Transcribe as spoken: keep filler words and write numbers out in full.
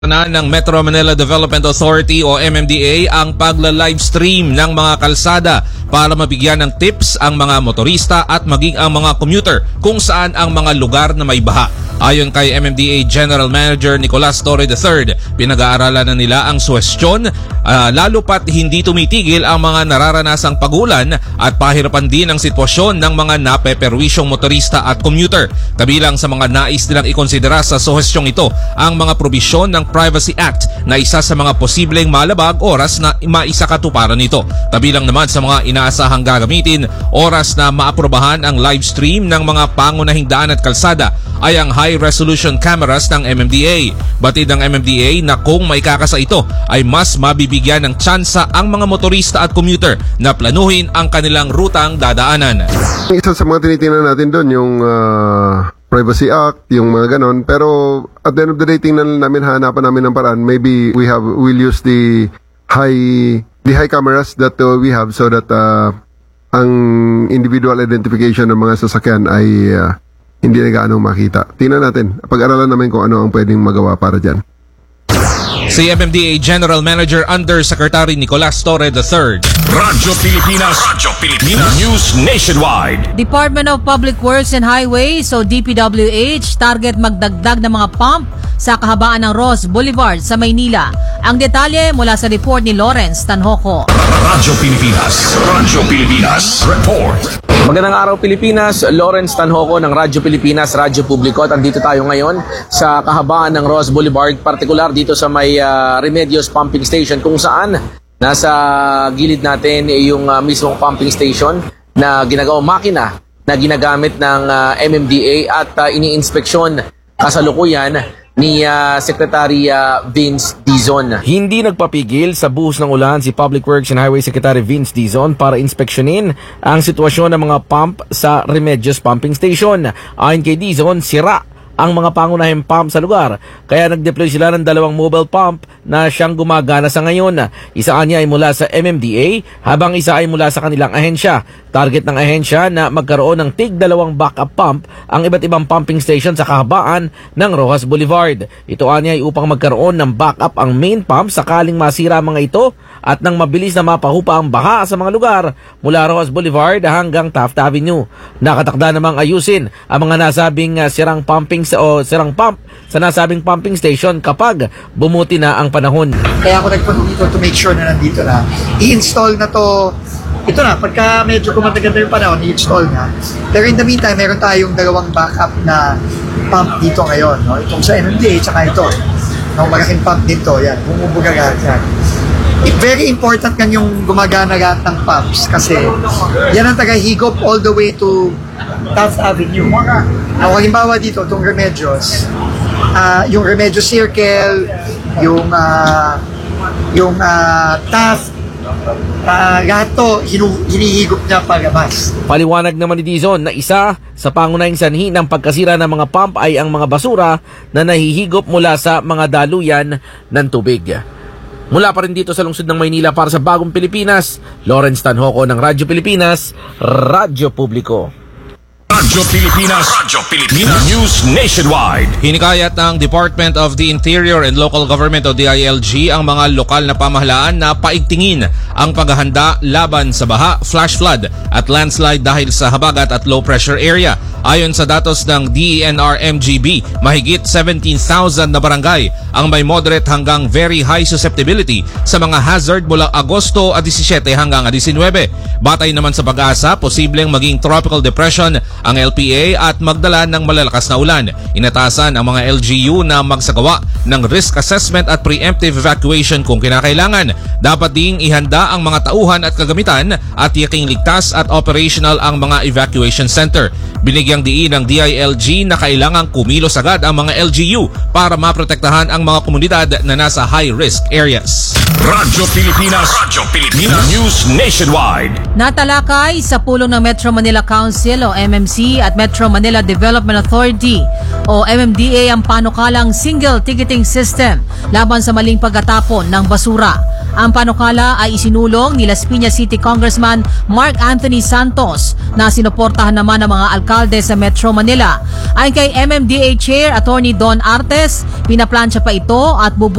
na ng Metro Manila Development Authority o M M D A ang pagla-livestream ng mga kalsada para mabigyan ng tips ang mga motorista at maging ang mga commuter kung saan ang mga lugar na may baha. Ayon kay M M D A General Manager Nicolas Torre the third, pinag-aaralan na nila ang suwestyon uh, lalo pat hindi tumitigil ang mga nararanasang pagulan at pahirapan din ang sitwasyon ng mga napeperwisyong motorista at commuter. Kabilang sa mga nais nilang ikonsidera sa suhestyong ito ang mga probisyon ng Privacy Act na isa sa mga posibleng malabag oras na maisakatuparan nito. Kabilang naman sa mga inaasahang gagamitin oras na maaprobahan ang live stream ng mga pangunahing daan at kalsada ay ang high-resolution cameras ng M M D A. Batid ng M M D A na kung may kakasa ito ay mas mabibigyan ng tsansa ang mga motorista at commuter na planuhin ang kanilang rutang dadaanan. Isa sa mga tinitingnan natin doon yung uh, Privacy Act, yung mga ganon. Pero at the end of the day, tingnan namin, hanapan namin ng paraan. Maybe we have we'll use the high the high cameras that uh, we have so that uh, ang individual identification ng mga sasakyan ay uh, hindi na gaano makita. Tingnan natin. Pag-aralan namin kung ano ang pwedeng magawa para dyan. Si M M D A General Manager Undersecretary Nicolas Torre the third. Radyo Pilipinas, Radyo Pilipinas, News Nationwide. Department of Public Works and Highways o D P W H target magdagdag ng mga pump sa kahabaan ng Ross Boulevard sa Maynila. Ang detalye mula sa report ni Lawrence Tanhoco. Radyo Pilipinas, Radyo Pilipinas, report. Magandang araw Pilipinas, Lawrence Tanhoco ng Radyo Pilipinas, Radyo Publiko. At andito tayo ngayon sa kahabaan ng Ross Boulevard, partikular dito sa may uh, Remedios Pumping Station kung saan nasa gilid natin yung uh, mismong pumping station na ginagawang makina na ginagamit ng uh, M M D A at uh, iniinspeksyon kasalukuyan ni uh, Secretary uh, Vince Dizon. Hindi nagpapigil sa buhos ng ulan si Public Works and Highway Secretary Vince Dizon para inspeksyonin ang sitwasyon ng mga pump sa Remedios Pumping Station. Ayon kay Dizon, sira ang mga pangunahing pump sa lugar, kaya nag-deploy sila ng dalawang mobile pump na siyang gumagana sa ngayon. Isa niya ay mula sa M M D A habang isa ay mula sa kanilang ahensya. Target ng ahensya na magkaroon ng tig dalawang backup pump ang iba't ibang pumping station sa kahabaan ng Rojas Boulevard. Ito niya ay upang magkaroon ng backup ang main pump sakaling masira mga ito at nang mabilis na mapahupa ang baha sa mga lugar mula Rojas Boulevard hanggang Taft Avenue. Nakatakda namang ayusin ang mga nasabing uh, sirang pumping o sirang pump sa nasabing pumping station kapag bumuti na ang panahon. Kaya ako nagpunta dito to make sure na nandito na. I-install na to. Ito na, pagka medyo kumatagal yung panahon, i-install na. Pero in the meantime, meron tayong dalawang backup na pump dito ngayon. No? Itong sa M M D A, tsaka ito. No, malaking pump dito. Yan, bumubuga lahat yan. It, very important kan yung gumagana lahat ng pumps kasi yan ang taga-higop all the way to Taft Avenue. Now, halimbawa dito, itong Remedios, uh, yung Remedios Circle, yung uh, yung uh, Taft, uh, lahat to hinu- hinihigop niya palabas. Paliwanag naman ni Dizon na isa sa pangunahing sanhi ng pagkasira ng mga pump ay ang mga basura na nahihigop mula sa mga daluyan ng tubig. Mula pa rin dito sa lungsod ng Maynila para sa Bagong Pilipinas, Lawrence Tanhoco ng Radyo Pilipinas, Radyo Publiko. Radyo Pilipinas, Radyo Pilipinas, News Nationwide. Hinikayat ng Department of the Interior and Local Government o D I L G ang mga lokal na pamahalaan na paigtingin ang paghahanda laban sa baha, flash flood at landslide dahil sa habagat at low pressure area. Ayon sa datos ng D E N R M G B, mahigit seventeen thousand na barangay ang may moderate hanggang very high susceptibility sa mga hazard mula Agosto seventeen hanggang nineteen. Batay naman sa Pag-asa, posibleng maging tropical depression ang L P A at magdala ng malalakas na ulan. Inatasan ang mga L G U na magsagawa ng risk assessment at preemptive evacuation kung kinakailangan. Dapat ding ihanda ang mga tauhan at kagamitan at tiyaking ligtas at operational ang mga evacuation center. Binigyang diin ng D I L G na kailangang kumilos agad ang mga L G U para maprotektahan ang mga komunidad na nasa high-risk areas. Radyo Pilipinas, Radyo Pilipinas, News Nationwide. Natalakay sa pulong ng Metro Manila Council o M M C at Metro Manila Development Authority o M M D A ang panukalang single ticketing system laban sa maling pagtatapon ng basura. Ang panukala ay isinulong ni Las Piñas City Congressman Mark Anthony Santos na sinuportahan naman ng mga alkalde sa Metro Manila. Ayon kay M M D A Chair Attorney Don Artes, pinaplansya pa ito at bubu